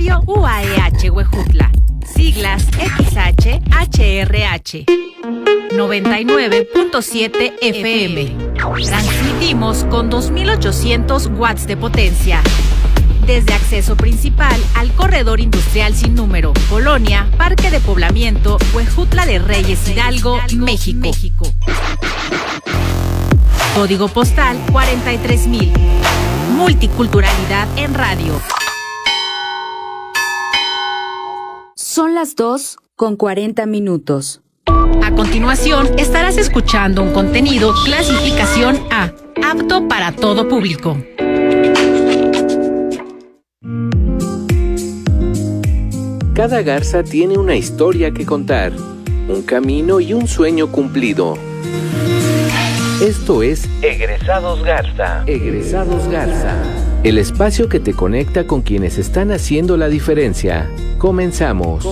Radio UAEH Huejutla. Siglas XHHRH. 99.7 FM. Transmitimos con 2800 watts de potencia. Desde acceso principal al corredor industrial sin número, Colonia, Parque de Poblamiento, Huejutla de Reyes Hidalgo, México. Código postal 43000. Multiculturalidad en radio. Son las 2:40. A continuación, estarás escuchando un contenido clasificación A, apto para todo público. Cada garza tiene una historia que contar, un camino y un sueño cumplido. Esto es Egresados Garza. Egresados Garza. El espacio que te conecta con quienes están haciendo la diferencia. Comenzamos.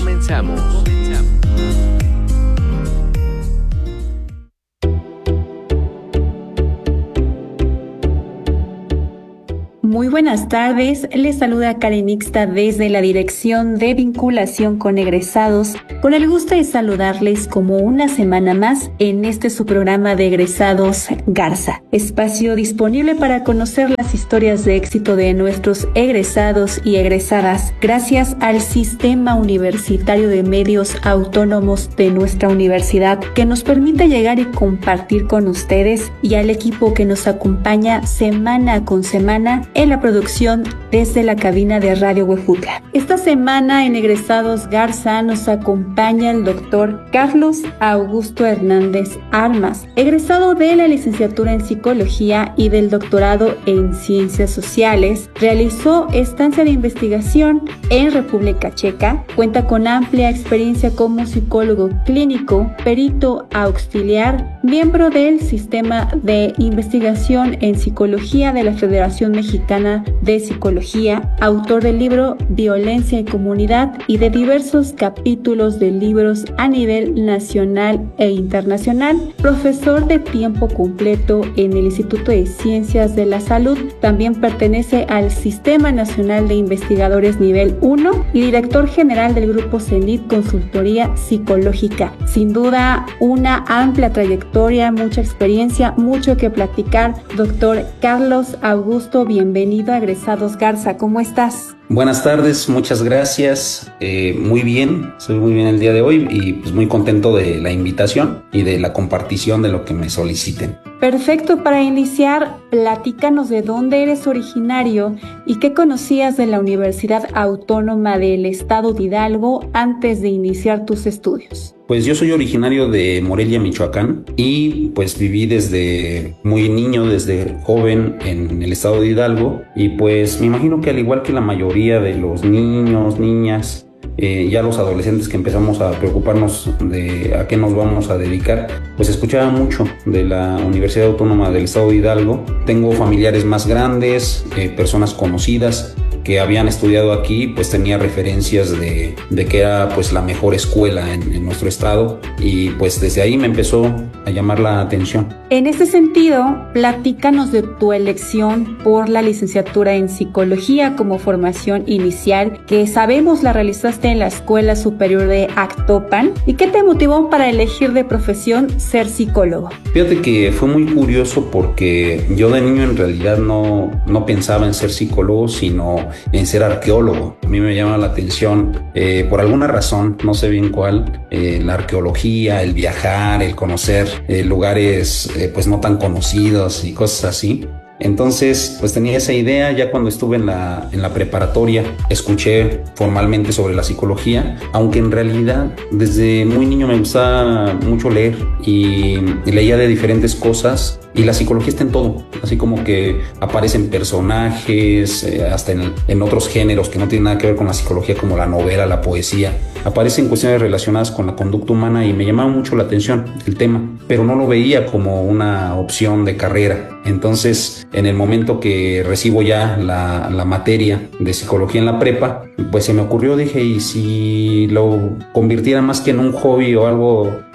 Muy buenas tardes, les saluda Karen Ixta desde la Dirección de Vinculación con Egresados, con el gusto de saludarles como una semana más en su programa de Egresados Garza, espacio disponible para conocer las historias de éxito de nuestros egresados y egresadas, gracias al Sistema Universitario de Medios Autónomos de nuestra universidad, que nos permite llegar y compartir con ustedes, y al equipo que nos acompaña semana con semana en la producción desde la cabina de Radio Huejutla. Esta semana en Egresados Garza nos acompaña el doctor Carlos Augusto Hernández Armas, egresado de la licenciatura en Psicología y del doctorado en Ciencias Sociales. Realizó estancia de investigación en República Checa, cuenta con amplia experiencia como psicólogo clínico, perito auxiliar, miembro del Sistema de Investigación en Psicología de la Federación Mexicana de Psicología, autor del libro Violencia y Comunidad y de diversos capítulos de libros a nivel nacional e internacional, profesor de tiempo completo en el Instituto de Ciencias de la Salud, también pertenece al Sistema Nacional de Investigadores Nivel 1 y director general del Grupo CENIT Consultoría Psicológica. Sin duda, una amplia trayectoria, mucha experiencia, mucho que platicar. Doctor Carlos Augusto, bienvenido a Egresados Garza, ¿cómo estás? Buenas tardes, muchas gracias. Muy bien, estoy muy bien el día de hoy y pues muy contento de la invitación y de la compartición de lo que me soliciten. Perfecto, para iniciar, platícanos de dónde eres originario y qué conocías de la Universidad Autónoma del Estado de Hidalgo antes de iniciar tus estudios. Pues yo soy originario de Morelia, Michoacán, y pues viví desde muy niño, desde joven en el estado de Hidalgo, y pues me imagino que al igual que la mayoría de los niños, niñas, ya los adolescentes que empezamos a preocuparnos de a qué nos vamos a dedicar, pues escuchaba mucho de la Universidad Autónoma del Estado de Hidalgo. Tengo familiares más grandes, personas conocidas que habían estudiado aquí, pues tenía referencias de que era pues la mejor escuela en nuestro estado, y pues desde ahí me empezó a llamar la atención. En ese sentido, platícanos de tu elección por la licenciatura en Psicología como formación inicial, que sabemos la realizaste en la Escuela Superior de Actopan, y qué te motivó para elegir de profesión ser psicólogo. Fíjate que fue muy curioso porque yo de niño en realidad no pensaba en ser psicólogo, sino en ser arqueólogo. A mí me llama la atención, por alguna razón, no sé bien cuál, la arqueología, el viajar, el conocer lugares pues no tan conocidos y cosas así. Entonces, pues tenía esa idea. Ya cuando estuve en la preparatoria, escuché formalmente sobre la psicología, aunque en realidad desde muy niño me gustaba mucho leer y leía de diferentes cosas, y la psicología está en todo, así como que aparecen personajes, hasta en otros géneros que no tienen nada que ver con la psicología, como la novela, la poesía. Aparecen cuestiones relacionadas con la conducta humana y me llamaba mucho la atención el tema, pero no lo veía como una opción de carrera. Entonces, en el momento que recibo ya la materia de psicología en la prepa, pues se me ocurrió, dije, ¿y si lo convirtiera más que en un hobby o algo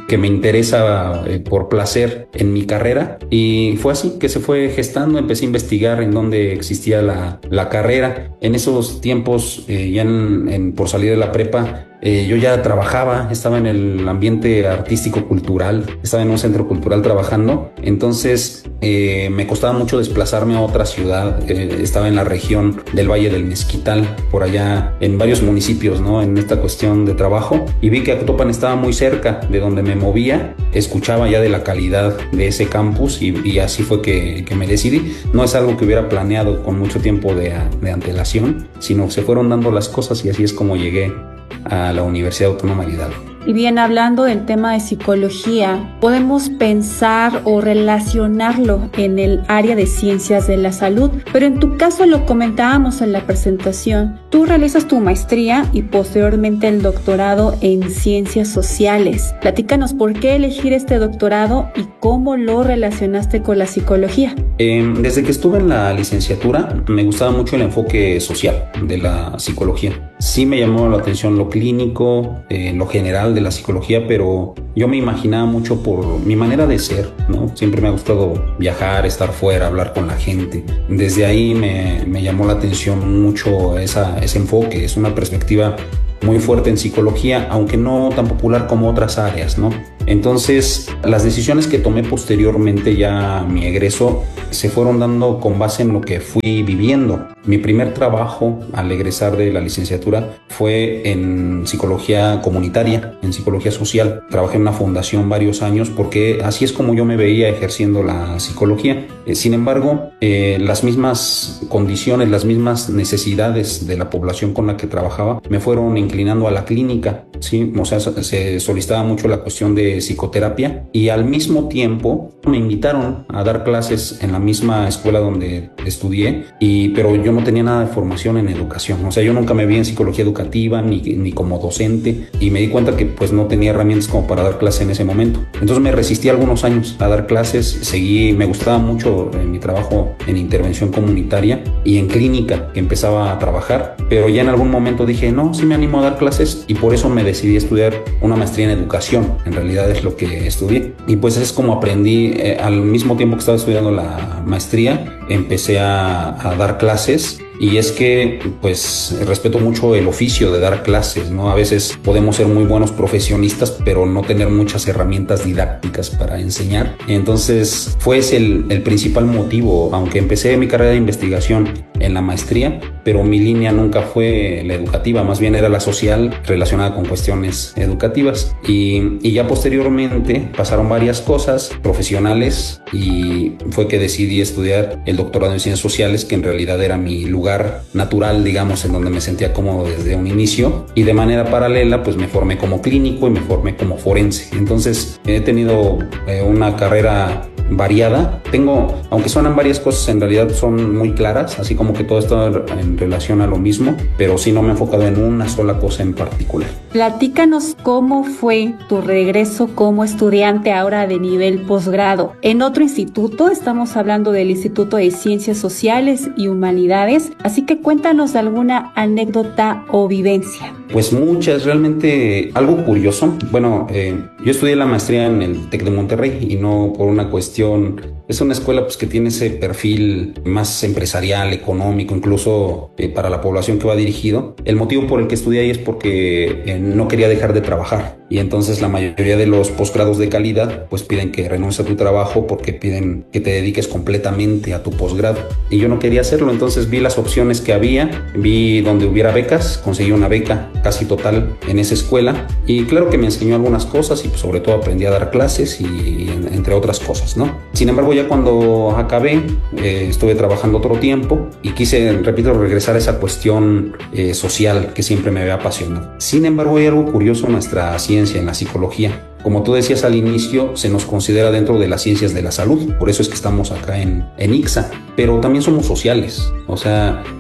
que me interesa por placer en mi carrera, y fue así que se fue gestando. Empecé a investigar en dónde existía la carrera. En esos tiempos, ya por salir de la prepa, yo ya trabajaba, estaba en el ambiente artístico-cultural, estaba en un centro cultural trabajando, entonces me costaba mucho desplazarme a otra ciudad. Estaba en la región del Valle del Mezquital, por allá en varios municipios, ¿no? En esta cuestión de trabajo, y vi que Actopan estaba muy cerca de donde me movía. Escuchaba ya de la calidad de ese campus y así fue que me decidí. No es algo que hubiera planeado con mucho tiempo de antelación, sino se fueron dando las cosas y así es como llegué a la Universidad Autónoma de Hidalgo. Y bien, hablando del tema de psicología, podemos pensar o relacionarlo en el área de ciencias de la salud, pero en tu caso, lo comentábamos en la presentación, tú realizas tu maestría y posteriormente el doctorado en ciencias sociales. Platícanos por qué elegir este doctorado y cómo lo relacionaste con la psicología. Desde que estuve en la licenciatura me gustaba mucho el enfoque social de la psicología. Sí me llamó la atención lo clínico, lo general de la psicología, pero yo me imaginaba mucho por mi manera de ser, ¿no? Siempre me ha gustado viajar, estar fuera, hablar con la gente. Desde ahí me llamó la atención mucho ese enfoque. Es una perspectiva muy fuerte en psicología, aunque no tan popular como otras áreas, ¿no? Entonces, las decisiones que tomé posteriormente ya a mi egreso se fueron dando con base en lo que fui viviendo. Mi primer trabajo al egresar de la licenciatura fue en psicología comunitaria, en psicología social. Trabajé en una fundación varios años porque así es como yo me veía ejerciendo la psicología. Sin embargo, las mismas condiciones, las mismas necesidades de la población con la que trabajaba me fueron inclinando a la clínica, ¿sí? O sea, se solicitaba mucho la cuestión de psicoterapia, y al mismo tiempo me invitaron a dar clases en la misma escuela donde estudié, pero yo no tenía nada de formación en educación. O sea, yo nunca me vi en psicología educativa ni como docente, y me di cuenta que pues no tenía herramientas como para dar clase en ese momento. Entonces me resistí algunos años a dar clases. Me gustaba mucho mi trabajo en intervención comunitaria y en clínica, que empezaba a trabajar, pero ya en algún momento dije, no, sí me animo a dar clases, y por eso me decidí a estudiar una maestría en educación. En realidad es lo que estudié, y pues es como aprendí. Al mismo tiempo que estaba estudiando la maestría, empecé a dar clases. Y es que pues respeto mucho el oficio de dar clases, ¿no? A veces podemos ser muy buenos profesionistas, pero no tener muchas herramientas didácticas para enseñar. Entonces fue ese el principal motivo, aunque empecé mi carrera de investigación en la maestría, pero mi línea nunca fue la educativa, más bien era la social, relacionada con cuestiones educativas. Y ya posteriormente pasaron varias cosas profesionales, y fue que decidí estudiar el doctorado en ciencias sociales, que en realidad era mi lugar natural, digamos, en donde me sentía cómodo desde un inicio, y de manera paralela pues me formé como clínico y me formé como forense. Entonces he tenido una carrera variada. Aunque suenan varias cosas, en realidad son muy claras, así como que todo está en relación a lo mismo, pero sí no me he enfocado en una sola cosa en particular. Platícanos cómo fue tu regreso como estudiante ahora de nivel posgrado. En otro instituto, estamos hablando del Instituto de Ciencias Sociales y Humanidades, así que cuéntanos alguna anécdota o vivencia. Pues muchas, realmente algo curioso. Bueno, yo estudié la maestría en el TEC de Monterrey, y no por una cuestión. Es una escuela pues que tiene ese perfil más empresarial, económico, incluso para la población que va dirigido. El motivo por el que estudié ahí es porque no quería dejar de trabajar, y entonces la mayoría de los posgrados de calidad pues piden que renuncies a tu trabajo porque piden que te dediques completamente a tu posgrado, y yo no quería hacerlo. Entonces vi las opciones que había, vi donde hubiera becas, conseguí una beca casi total en esa escuela, y claro que me enseñó algunas cosas, y pues sobre todo aprendí a dar clases y entre otras cosas, ¿no? Sin embargo, ya cuando acabé, estuve trabajando otro tiempo y quise, repito, regresar a esa cuestión social que siempre me había apasionado. Sin embargo, hay algo curioso en nuestra ciencia, en la psicología. Como tú decías al inicio, se nos considera dentro de las ciencias de la salud, por eso es que estamos acá en ICSA, pero también somos sociales. O sea,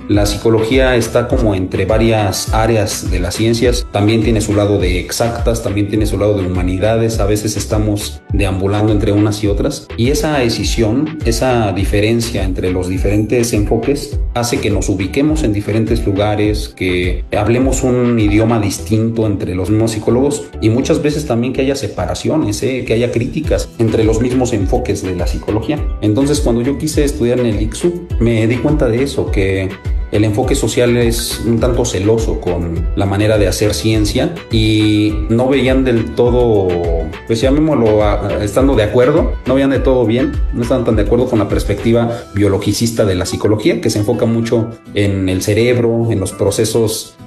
la psicología está como entre varias áreas de las ciencias. También tiene su lado de exactas, también tiene su lado de humanidades. A veces estamos deambulando entre unas y otras. Y esa decisión, esa diferencia entre los diferentes enfoques hace que nos ubiquemos en diferentes lugares, que hablemos un idioma distinto entre los mismos psicólogos y muchas veces también que haya separaciones, que haya críticas entre los mismos enfoques de la psicología. Entonces, cuando yo quise estudiar en el ICSU, me di cuenta de eso, que el enfoque social es un tanto celoso con la manera de hacer ciencia y no veían del todo, pues llamémoslo, estando de acuerdo, no veían de todo bien, no estaban tan de acuerdo con la perspectiva biologicista de la psicología, que se enfoca mucho en el cerebro, en los procesos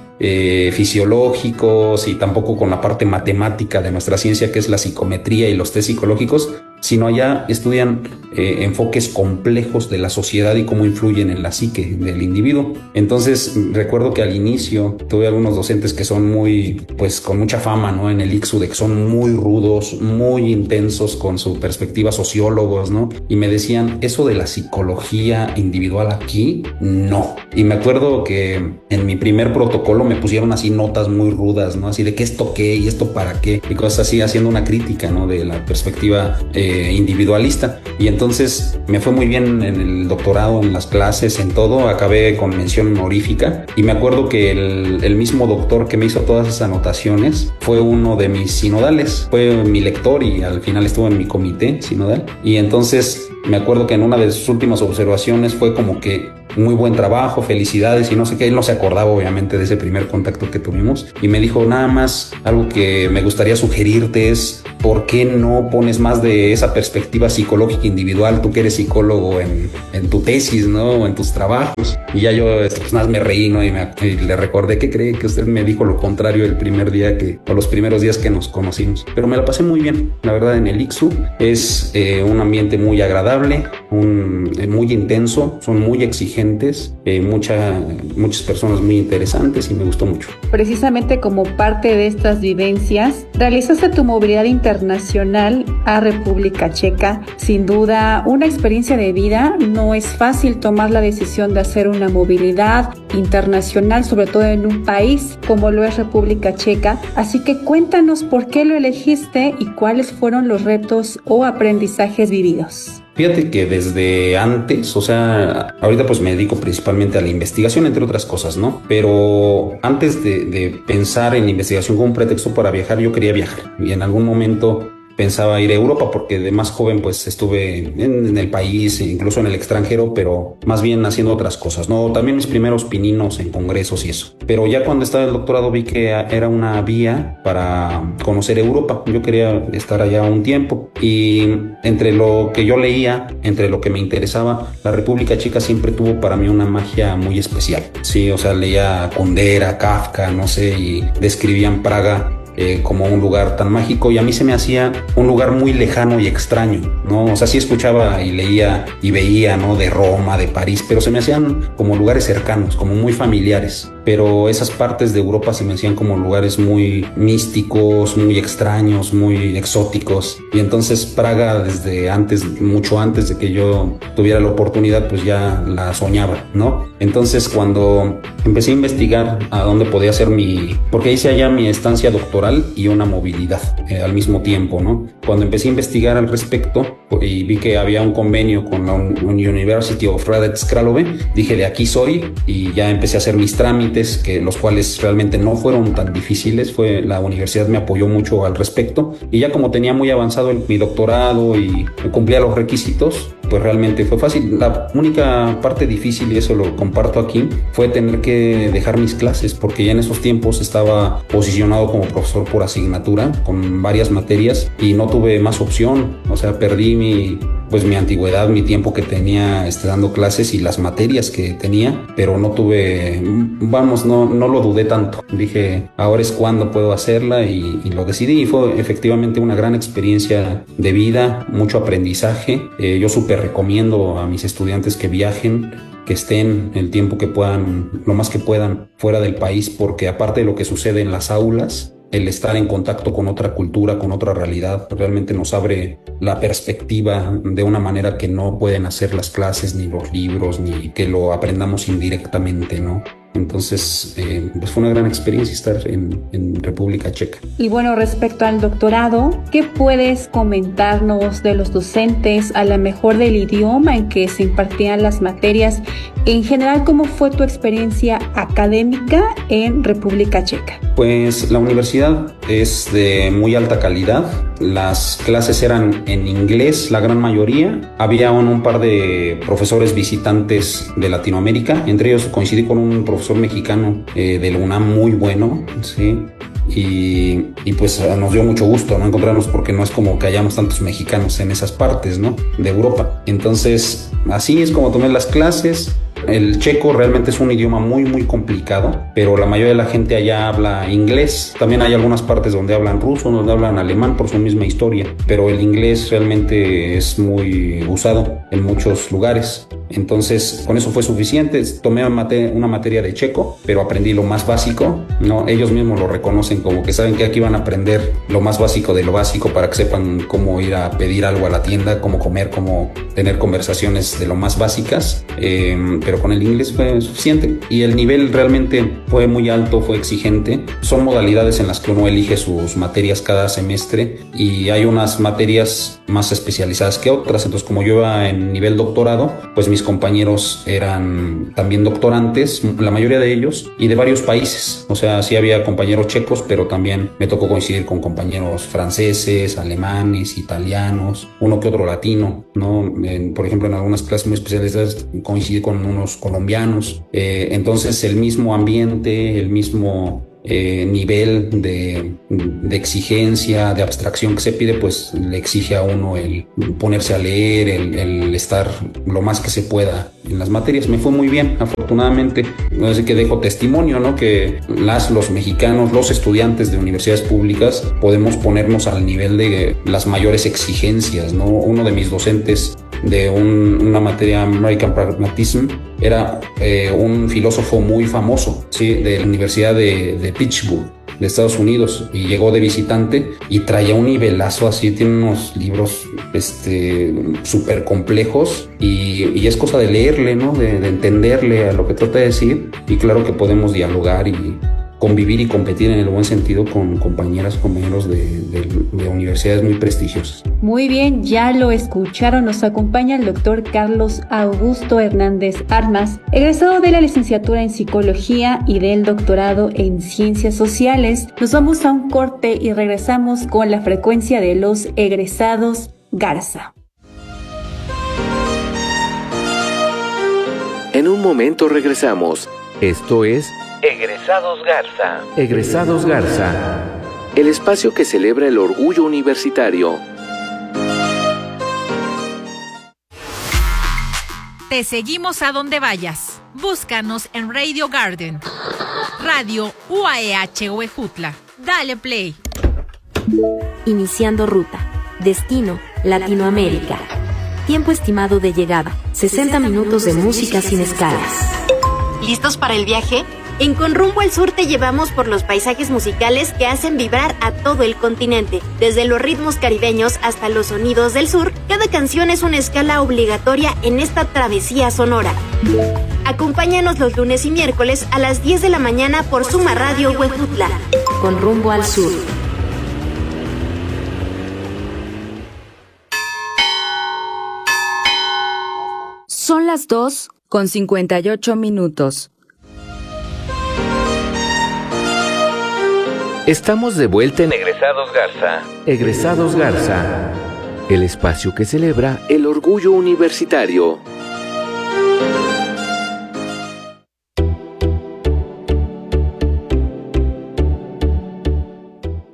fisiológicos y tampoco con la parte matemática de nuestra ciencia, que es la psicometría y los test psicológicos, sino allá estudian enfoques complejos de la sociedad y cómo influyen en la psique del individuo. Entonces recuerdo que al inicio tuve algunos docentes que son muy, pues con mucha fama, ¿no? En el ICSU, de que son muy rudos, muy intensos con su perspectiva, sociólogos, ¿no? Y me decían, eso de la psicología individual aquí, no. Y me acuerdo que en mi primer protocolo me pusieron así notas muy rudas, ¿no? Así de qué esto qué y esto para qué, y cosas así, haciendo una crítica, ¿no? De la perspectiva individualista. Y entonces me fue muy bien en el doctorado, en las clases, en todo. Acabé con mención honorífica y me acuerdo que el mismo doctor que me hizo todas esas anotaciones fue uno de mis sinodales, fue mi lector y al final estuvo en mi comité sinodal. Y entonces me acuerdo que en una de sus últimas observaciones fue como que muy buen trabajo, felicidades y no sé qué. Él no se acordaba obviamente de ese primer contacto que tuvimos y me dijo, nada más algo que me gustaría sugerirte es ¿por qué no pones más de esa perspectiva psicológica individual? Tú que eres psicólogo en tu tesis, ¿no? O en tus trabajos. Y ya yo pues nada más me reí, ¿no? Y le recordé que cree que usted me dijo lo contrario el primer día o los primeros días que nos conocimos. Pero me la pasé muy bien, la verdad, en el ICSU. Es un ambiente muy agradable, muy intenso, son muy exigentes, muchas personas muy interesantes y me gustó mucho. Precisamente como parte de estas vivencias, realizaste tu movilidad internacional a República Checa. Sin duda, una experiencia de vida. No es fácil tomar la decisión de hacer una movilidad internacional, sobre todo en un país como lo es República Checa. Así que cuéntanos por qué lo elegiste y cuáles fueron los retos o aprendizajes vividos. Fíjate que desde antes, o sea, ahorita pues me dedico principalmente a la investigación, entre otras cosas, ¿no? Pero antes de pensar en la investigación como un pretexto para viajar, yo quería viajar. Y en algún momento pensaba ir a Europa porque de más joven pues estuve en el país, incluso en el extranjero, pero más bien haciendo otras cosas, ¿no? También mis primeros pininos en congresos y eso. Pero ya cuando estaba en el doctorado vi que era una vía para conocer Europa. Yo quería estar allá un tiempo y entre lo que yo leía, entre lo que me interesaba, la República Checa siempre tuvo para mí una magia muy especial. Sí, o sea, leía Kundera, Kafka, no sé, y describían Praga como un lugar tan mágico y a mí se me hacía un lugar muy lejano y extraño, ¿no? O sea, sí escuchaba y leía y veía, ¿no? De Roma, de París, pero se me hacían como lugares cercanos, como muy familiares. Pero esas partes de Europa se me hacían como lugares muy místicos, muy extraños, muy exóticos. Y entonces Praga desde antes, mucho antes de que yo tuviera la oportunidad, pues ya la soñaba, ¿no? Entonces cuando empecé a investigar a dónde podía hacer porque hice allá mi estancia doctoral y una movilidad al mismo tiempo, ¿no? Cuando empecé a investigar al respecto y vi que había un convenio con la University of Hradec Králové, dije de aquí soy y ya empecé a hacer mis trámites, los cuales realmente no fueron tan difíciles. La universidad me apoyó mucho al respecto y ya como tenía muy avanzado mi doctorado y cumplía los requisitos, pues realmente fue fácil. La única parte difícil, y eso lo comparto aquí, fue tener que dejar mis clases porque ya en esos tiempos estaba posicionado como profesor por asignatura con varias materias y no tuve más opción. O sea, perdí mi antigüedad, mi tiempo que tenía dando clases y las materias que tenía, pero no lo dudé tanto. Dije, ahora es cuando puedo hacerla y lo decidí y fue efectivamente una gran experiencia de vida, mucho aprendizaje. Yo súper recomiendo a mis estudiantes que viajen, que estén el tiempo que puedan, lo más que puedan fuera del país, porque aparte de lo que sucede en las aulas, el estar en contacto con otra cultura, con otra realidad, realmente nos abre la perspectiva de una manera que no pueden hacer las clases, ni los libros, ni que lo aprendamos indirectamente, ¿no? Entonces, pues fue una gran experiencia estar en República Checa. Y bueno, respecto al doctorado, ¿qué puedes comentarnos de los docentes, a lo mejor del idioma en que se impartían las materias? En general, ¿cómo fue tu experiencia académica en República Checa? Pues la universidad es de muy alta calidad. Las clases eran en inglés, la gran mayoría. Había un par de profesores visitantes de Latinoamérica. Entre ellos coincidí con un profesor mexicano de la UNAM muy bueno, ¿sí? Y pues nos dio mucho gusto, ¿no?, encontrarnos, porque no es como que hayamos tantos mexicanos en esas partes, ¿no?, de Europa. Entonces, así es como tomé las clases. El checo realmente es un idioma muy muy complicado, pero la mayoría de la gente allá habla inglés. También hay algunas partes donde hablan ruso, donde hablan alemán por su misma historia, pero el inglés realmente es muy usado en muchos lugares. Entonces, con eso fue suficiente. Tomé una materia de checo, pero aprendí lo más básico, ¿no? Ellos mismos lo reconocen como que saben que aquí van a aprender lo más básico de lo básico para que sepan cómo ir a pedir algo a la tienda, cómo comer, cómo tener conversaciones de lo más básicas, pero con el inglés fue suficiente. Y el nivel realmente fue muy alto, fue exigente. Son modalidades en las que uno elige sus materias cada semestre y hay unas materias más especializadas que otras. Entonces, como yo iba en nivel doctorado, pues mis compañeros eran también doctorantes, la mayoría de ellos, y de varios países. O sea, sí había compañeros checos, pero también me tocó coincidir con compañeros franceses, alemanes, italianos, uno que otro latino, ¿no? Por ejemplo, en algunas clases muy especializadas coincidí con unos colombianos. Entonces, el mismo ambiente, el mismo nivel de exigencia, de abstracción que se pide, pues le exige a uno el ponerse a leer, el estar lo más que se pueda en las materias. Me fue muy bien, afortunadamente. Así que dejo testimonio, ¿no?, que los mexicanos, los estudiantes de universidades públicas, podemos ponernos al nivel de las mayores exigencias, ¿no? Uno de mis docentes de una materia, American Pragmatism, era un filósofo muy famoso, ¿sí?, de la Universidad de Pittsburgh, de Estados Unidos, y llegó de visitante y traía un nivelazo así. Tiene unos libros súper complejos y es cosa de leerle, ¿no?, de entenderle a lo que trata de decir, y claro que podemos dialogar y convivir y competir en el buen sentido con compañeros de universidades muy prestigiosas. Muy bien, ya lo escucharon, nos acompaña el doctor Carlos Augusto Hernández Armas, egresado de la licenciatura en Psicología y del doctorado en Ciencias Sociales. Nos vamos a un corte y regresamos con la frecuencia de los egresados Garza. En un momento regresamos. Esto es Egresados Garza. Egresados Garza, el espacio que celebra el orgullo universitario. Te seguimos a donde vayas. Búscanos en Radio Garden, Radio UAEH Huejutla. Dale play. Iniciando ruta. Destino, Latinoamérica. Tiempo estimado de llegada, 60 minutos de música sin escalas. ¿Listos para el viaje? En Con Rumbo al Sur te llevamos por los paisajes musicales que hacen vibrar a todo el continente. Desde los ritmos caribeños hasta los sonidos del sur, cada canción es una escala obligatoria en esta travesía sonora. Acompáñanos los lunes y miércoles a las 10 de la mañana por Suma Radio Huejutla. Con Rumbo al Sur. Son las 2:58. Estamos de vuelta en Egresados Garza. Egresados Garza, el espacio que celebra el orgullo universitario.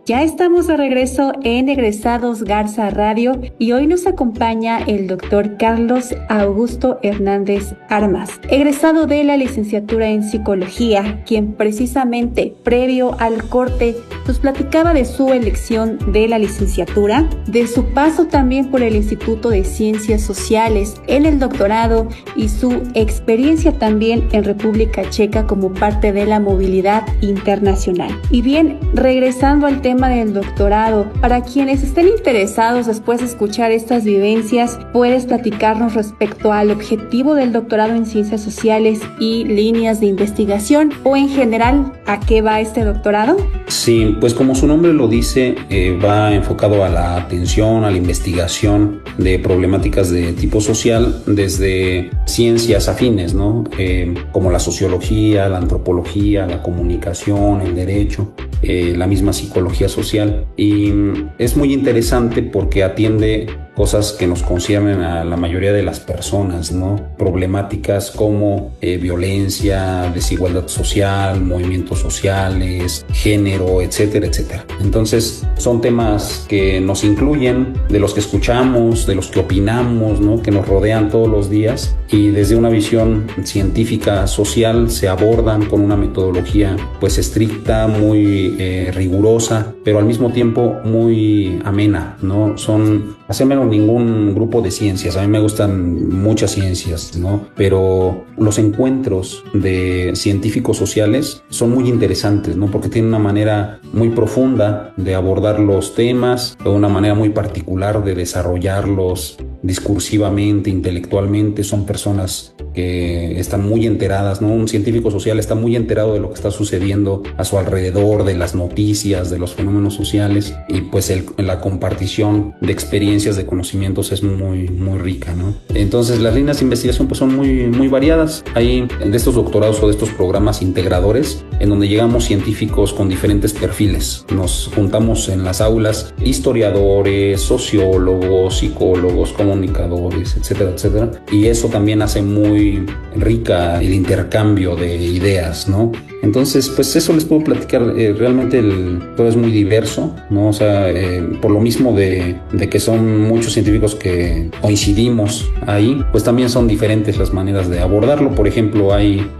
Ya estamos de regreso en Egresados Garza Radio y hoy nos acompaña el doctor Carlos Augusto Hernández Armas, egresado de la licenciatura en Psicología, quien precisamente previo al corte nos platicaba de su elección de la licenciatura, de su paso también por el Instituto de Ciencias Sociales en el doctorado y su experiencia también en República Checa como parte de la movilidad internacional. Y bien, regresando al tema del doctorado, para quienes estén interesados después de escuchar estas vivencias, puedes platicarnos respecto al objetivo del doctorado en Ciencias Sociales y líneas de investigación, o en general, ¿a qué va este doctorado? Sí, pues como su nombre lo dice, va enfocado a la atención, a la investigación de problemáticas de tipo social desde ciencias afines, ¿no? Como la sociología, la antropología, la comunicación, el derecho, la misma psicología social. Y es muy interesante porque atiende cosas que nos conciernen a la mayoría de las personas, ¿no? Problemáticas como violencia, desigualdad social, movimientos sociales, género, etcétera, etcétera. Entonces, son temas que nos incluyen, de los que escuchamos, de los que opinamos, ¿no? Que nos rodean todos los días, y desde una visión científica social se abordan con una metodología pues estricta, muy rigurosa, pero al mismo tiempo muy amena, ¿no? Hace menos ningún grupo de ciencias. A mí me gustan muchas ciencias, ¿no? Pero los encuentros de científicos sociales son muy interesantes, ¿no? Porque tienen una manera muy profunda de abordar los temas, o una manera muy particular de desarrollarlos discursivamente, intelectualmente. Son personas que están muy enteradas, ¿no? Un científico social está muy enterado de lo que está sucediendo a su alrededor, de las noticias, de los fenómenos sociales, y pues la compartición de experiencias, de conocimientos es muy, muy rica, ¿no? Entonces las líneas de investigación pues son muy, muy variadas. Hay de estos doctorados o de estos programas integradores en donde llegamos científicos con diferentes perfiles. Nos juntamos en las aulas historiadores, sociólogos, psicólogos, comunicadores, etcétera, etcétera. Y eso también hace muy rica el intercambio de ideas, ¿no? Entonces, pues eso les puedo platicar. Realmente todo es muy diverso, ¿no? O sea, por lo mismo de que son muchos científicos que coincidimos ahí, pues también son diferentes las maneras de abordarlo. Por ejemplo, hay